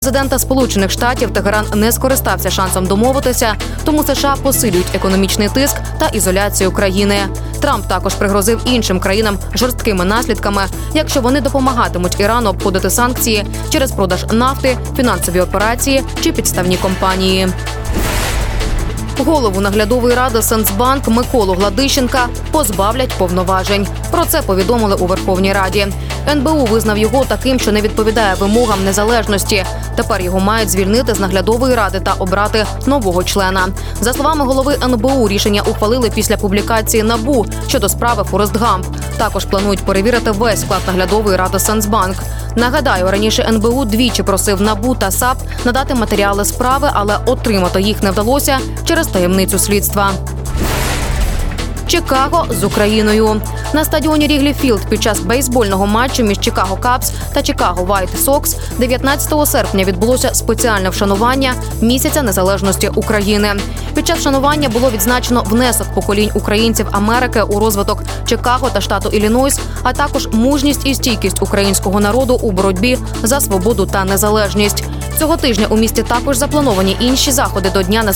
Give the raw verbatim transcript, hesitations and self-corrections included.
Президента Сполучених Штатів Тегеран не скористався шансом домовитися, тому США посилюють економічний тиск та ізоляцію країни. Трамп також пригрозив іншим країнам жорсткими наслідками, якщо вони допомагатимуть Ірану обходити санкції через продаж нафти, фінансові операції чи підставні компанії. Голову наглядової ради Сенсбанк Миколу Гладищенка позбавлять повноважень. Про це повідомили у Верховній Раді. ен бе у визнав його таким, що не відповідає вимогам незалежності. Тепер його мають звільнити з наглядової ради та обрати нового члена. За словами голови ен бе у, рішення ухвалили після публікації НАБУ щодо справи Форест Гамп. Також планують перевірити весь склад наглядової ради Сенсбанк. Нагадаю, раніше ен бе у двічі просив НАБУ та САП надати матеріали справи, але отримати їх не вдалося через таємницю слідства. Чикаго з Україною. На стадіоні Ріглі Філд під час бейсбольного матчу між Чикаго Кабс та Чикаго Вайт Сокс дев'ятнадцятого серпня відбулося спеціальне вшанування Місяця незалежності України. Під час вшанування було відзначено внесок поколінь українців Америки у розвиток Чикаго та штату Іллінойс, а також мужність і стійкість українського народу у боротьбі за свободу та незалежність. Цього тижня у місті також заплановані інші заходи до Дня незалежності